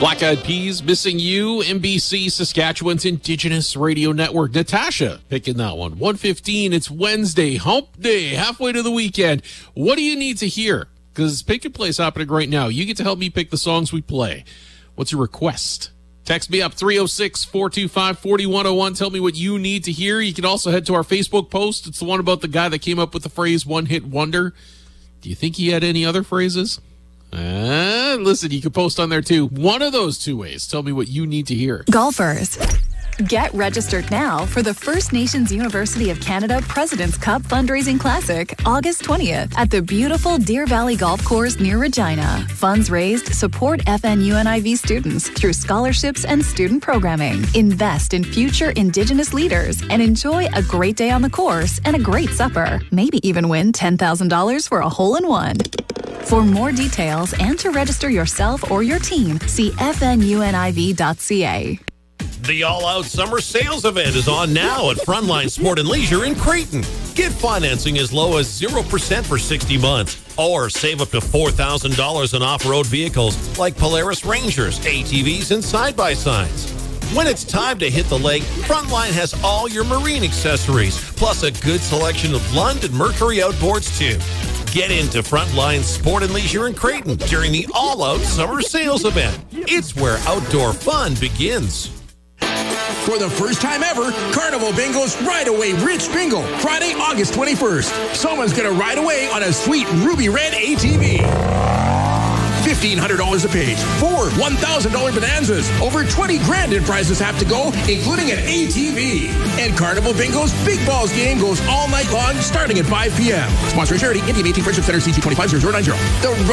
Black Eyed Peas, Missing You, NBC, Saskatchewan's Indigenous Radio Network. Natasha picking that one. 1:15, it's Wednesday, hump day, halfway to the weekend. What do you need to hear? Because Pick and Play's happening right now. You get to help me pick the songs we play. What's your request? Text me up, 306-425-4101. Tell me what you need to hear. You can also head to our Facebook post. It's the one about the guy that came up with the phrase one-hit wonder. Do you think he had any other phrases? Listen, you can post on there too. One of those two ways. Tell me what you need to hear. Golfers, get registered now for the First Nations University of Canada President's Cup Fundraising Classic, August 20th at the beautiful Deer Valley Golf Course near Regina. Funds raised support FNUNIV students through scholarships and student programming. Invest in future Indigenous leaders and enjoy a great day on the course and a great supper. Maybe even win $10,000 for a hole-in-one. For more details and to register yourself or your team, see fnuniv.ca. The all-out summer sales event is on now at Frontline Sport and Leisure in Creighton. Get financing as low as 0% for 60 months, or save up to $4,000 on off-road vehicles like Polaris Rangers, ATVs, and side-by-sides. When it's time to hit the lake, Frontline has all your marine accessories, plus a good selection of Lund and Mercury outboards too. Get into Frontline Sport and Leisure in Creighton during the all-out summer sales event. It's where outdoor fun begins. For the first time ever, Carnival Bingo's Ride Away Rich Bingo, Friday, August 21st. Someone's going to ride away on a sweet ruby red ATV. $1,500 a page. 4 $1,000 bonanzas. Over 20 grand in prizes have to go, including an ATV. And Carnival Bingo's Big Balls game goes all night long, starting at 5 p.m. Sponsoring charity, Indian 18 Friendship Center, CG 250090. The